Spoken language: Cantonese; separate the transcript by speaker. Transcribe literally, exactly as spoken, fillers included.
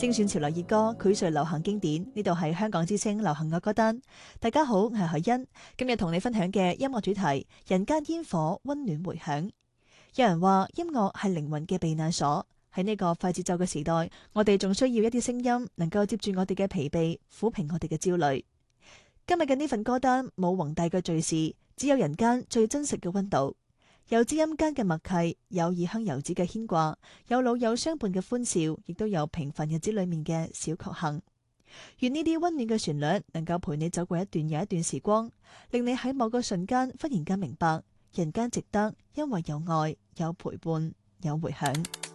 Speaker 1: 精選潮流熱歌，膾炙流行經典。呢度係香港之聲流行樂歌單。大家好，我係海欣，今日同你分享嘅音樂主題：人間煙火，溫暖回響。有人話音樂係靈魂嘅避難所，喺呢個快節奏嘅時代，我哋仲需要一啲聲音，能夠接住我哋嘅疲憊，撫平我哋嘅焦慮。今日嘅呢份歌單冇宏大嘅敘事，只有人間最真實嘅溫度，有知音間嘅默契，有異鄉遊子嘅牽掛，有老友相伴嘅歡笑，亦都有平凡日子裏面嘅小確幸。願呢啲溫暖嘅旋律能夠陪你走過一段又一段時光，令你喺某個瞬間忽然間明白，人間值得，因為有愛、有陪伴、有回響。